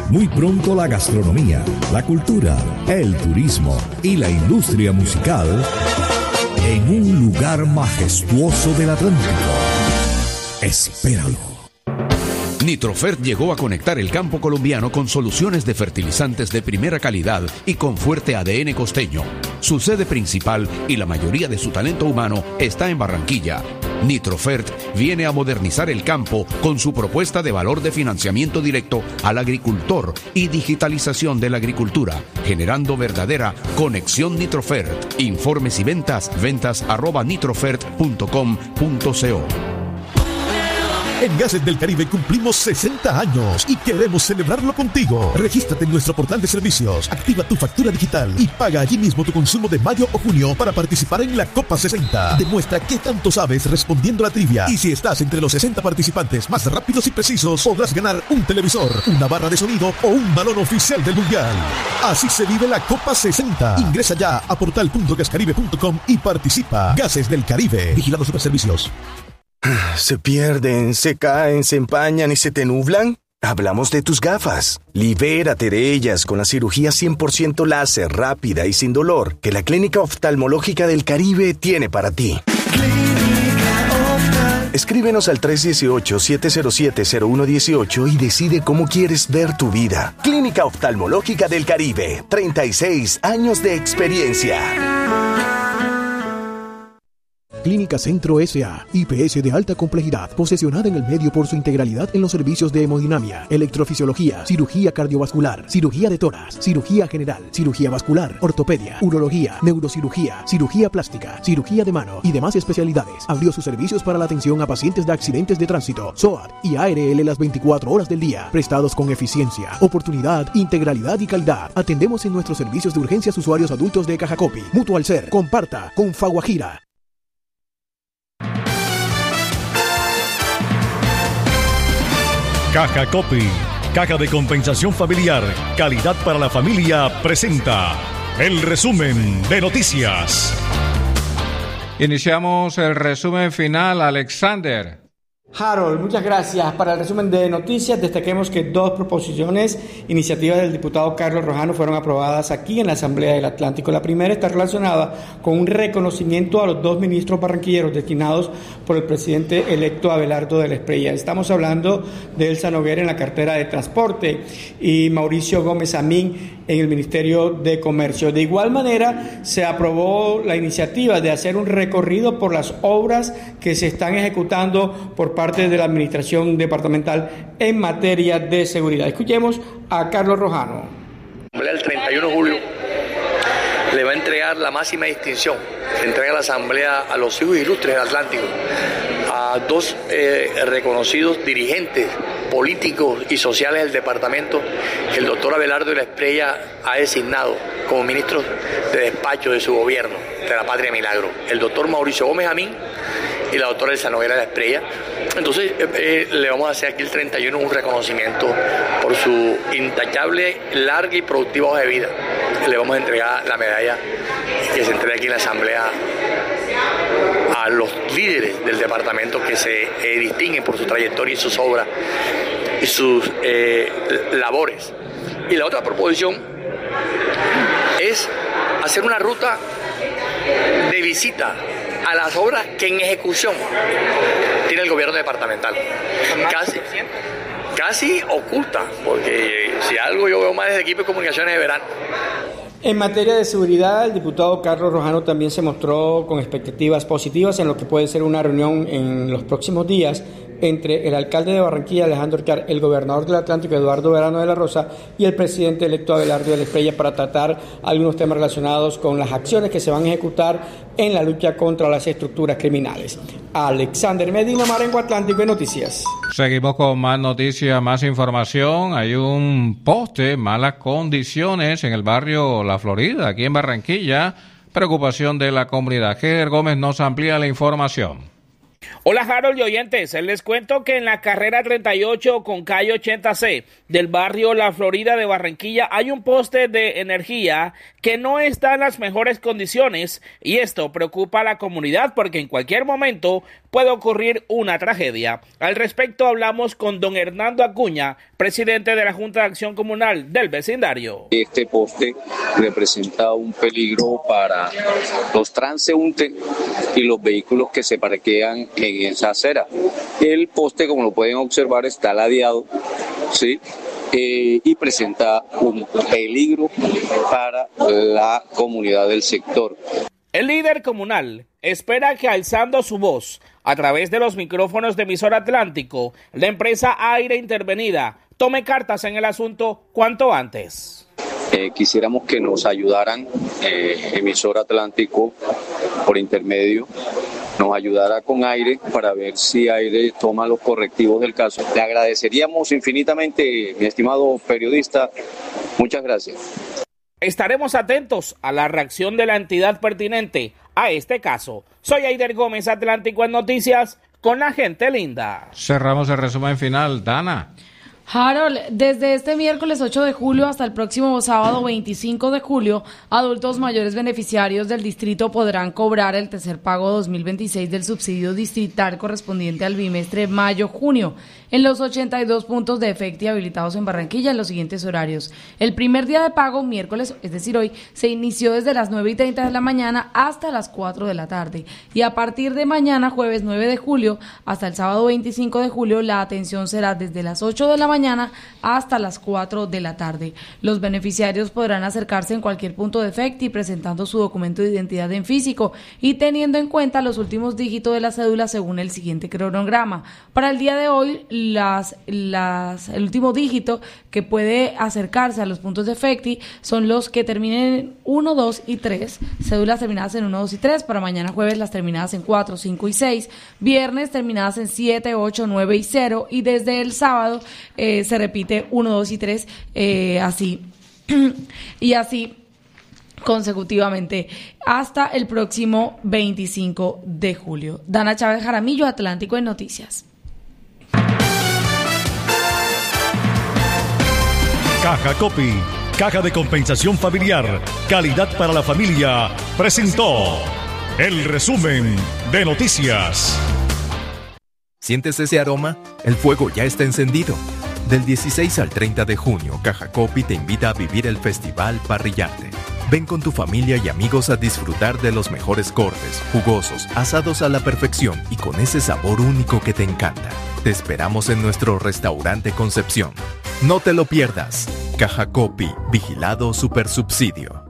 Muy pronto la gastronomía, la cultura, el turismo y la industria musical en un lugar majestuoso del Atlántico. Espéralo. Nitrofert llegó a conectar el campo colombiano con soluciones de fertilizantes de primera calidad y con fuerte ADN costeño. Su sede principal y la mayoría de su talento humano está en Barranquilla. Nitrofert viene a modernizar el campo con su propuesta de valor de financiamiento directo al agricultor y digitalización de la agricultura, generando verdadera conexión Nitrofert. Informes y ventas@nitrofert.com.co. En Gases del Caribe cumplimos 60 años y queremos celebrarlo contigo. Regístrate en nuestro portal de servicios, activa tu factura digital y paga allí mismo tu consumo de mayo o junio para participar en la Copa 60. Demuestra qué tanto sabes respondiendo a la trivia. Y si estás entre los 60 participantes más rápidos y precisos, podrás ganar un televisor, una barra de sonido o un balón oficial del Mundial. Así se vive la Copa 60. Ingresa ya a portal.gascaribe.com y participa. Gases del Caribe. Vigilado Superservicios. ¿Se pierden, se caen, se empañan y se te nublan? Hablamos de tus gafas. Libérate de ellas con la cirugía 100% láser, rápida y sin dolor que la Clínica Oftalmológica del Caribe tiene para ti. Escríbenos al 318-707-0118 y decide cómo quieres ver tu vida. Clínica Oftalmológica del Caribe, 36 años de experiencia. Clínica Centro S.A. IPS de alta complejidad, posesionada en el medio por su integralidad en los servicios de hemodinamia, electrofisiología, cirugía cardiovascular, cirugía de tórax, cirugía general, cirugía vascular, ortopedia, urología, neurocirugía, cirugía plástica, cirugía de mano y demás especialidades. Abrió sus servicios para la atención a pacientes de accidentes de tránsito, SOAT y ARL las 24 horas del día, prestados con eficiencia, oportunidad, integralidad y calidad. Atendemos en nuestros servicios de urgencias usuarios adultos de Cajacopi, Mutual Ser, Comparta, Confaguajira. Cajacopi, Caja de Compensación Familiar, calidad para la familia, presenta el resumen de noticias. Iniciamos el resumen final, Alexander. Harold, muchas gracias. Para el resumen de noticias, destaquemos que 2 proposiciones, iniciativas del diputado Carlos Rojano, fueron aprobadas aquí en la Asamblea del Atlántico. La primera está relacionada con un reconocimiento a los 2 ministros barranquilleros destinados por el presidente electo Abelardo de la Espriella. Estamos hablando de Elsa Noguera en la cartera de Transporte y Mauricio Gómez Amín en el Ministerio de Comercio. De igual manera, se aprobó la iniciativa de hacer un recorrido por las obras que se están ejecutando por parte de la Administración Departamental en materia de seguridad. Escuchemos a Carlos Rojano. El 31 de julio le va a entregar la máxima distinción, se entrega la Asamblea a los hijos ilustres del Atlántico, a 2 reconocidos dirigentes políticos y sociales del departamento que el doctor Abelardo de la Espriella ha designado como ministros de despacho de su gobierno, de la Patria Milagro, el doctor Mauricio Gómez Amín y la doctora Elsa Noguera de la Espriella. Entonces le vamos a hacer aquí el 31 un reconocimiento por su intachable, larga y productiva hoja de vida. Le vamos a entregar la medalla que se entrega aquí en la Asamblea a los líderes del departamento que se distinguen por su trayectoria y sus obras y sus labores. Y la otra proposición es hacer una ruta de visita a las obras que en ejecución tiene el gobierno departamental. Casi oculta, porque si algo yo veo más desde equipo de comunicaciones de verano. En materia de seguridad, el diputado Carlos Rojano también se mostró con expectativas positivas en lo que puede ser una reunión en los próximos días entre el alcalde de Barranquilla, Alejandro Urcar, el gobernador del Atlántico, Eduardo Verano de la Rosa, y el presidente electo Abelardo de la Espriella para tratar algunos temas relacionados con las acciones que se van a ejecutar en la lucha contra las estructuras criminales. Alexander Medina, Marengo Atlántico de Noticias. Seguimos con más noticias, más información. Hay un poste, malas condiciones en el barrio La Florida, aquí en Barranquilla. Preocupación de la comunidad. Ger Gómez nos amplía la información. Hola Harold y oyentes, les cuento que en la carrera 38 con calle 80C del barrio La Florida de Barranquilla hay un poste de energía que no está en las mejores condiciones y esto preocupa a la comunidad porque en cualquier momento puede ocurrir una tragedia. Al respecto hablamos con don Hernando Acuña, presidente de la Junta de Acción Comunal del vecindario. Este poste representa un peligro para los transeúntes y los vehículos que se parquean en esa acera. El poste, como lo pueden observar, está ladeado, ¿sí? Y presenta un peligro para la comunidad del sector. El líder comunal espera que alzando su voz a través de los micrófonos de Emisora Atlántico, la empresa Aire Intervenida tome cartas en el asunto cuanto antes. Quisiéramos que nos ayudaran, Emisora Atlántico, por intermedio, nos ayudará con Aire para ver si Aire toma los correctivos del caso. Le agradeceríamos infinitamente, mi estimado periodista. Muchas gracias. Estaremos atentos a la reacción de la entidad pertinente a este caso. Soy Aider Gómez, Atlántico en Noticias, con la gente linda. Cerramos el resumen final. Dana. Harold, desde este miércoles 8 de julio hasta el próximo sábado 25 de julio, adultos mayores beneficiarios del distrito podrán cobrar el tercer pago 2026 del subsidio distrital correspondiente al bimestre mayo-junio en los 82 puntos de efecti habilitados en Barranquilla en los siguientes horarios. El primer día de pago, miércoles, es decir hoy, se inició desde las 9:30 de la mañana hasta las 4 de la tarde. Y a partir de mañana, jueves 9 de julio, hasta el sábado 25 de julio, la atención será desde las 8 de la mañana hasta las 4 de la tarde. Los beneficiarios podrán acercarse en cualquier punto de efecti presentando su documento de identidad en físico y teniendo en cuenta los últimos dígitos de la cédula según el siguiente cronograma. Para el día de hoy, el último dígito que puede acercarse a los puntos de efecti son los que terminen en 1, 2 y 3, cédulas terminadas en 1, 2 y 3, para mañana jueves las terminadas en 4, 5 y 6, viernes terminadas en 7, 8, 9 y 0, y desde el sábado se repite 1, 2 y 3, así y así consecutivamente hasta el próximo 25 de julio. Dana Chávez Jaramillo, Atlántico en Noticias. Caja Copy, Caja de Compensación Familiar, calidad para la familia, presentó el resumen de noticias. ¿Sientes ese aroma? El fuego ya está encendido. Del 16 al 30 de junio, Caja Copy te invita a vivir el Festival Parrillante. Ven con tu familia y amigos a disfrutar de los mejores cortes, jugosos, asados a la perfección y con ese sabor único que te encanta. Te esperamos en nuestro restaurante Concepción. No te lo pierdas. Caja Copy, vigilado Supersubsidio.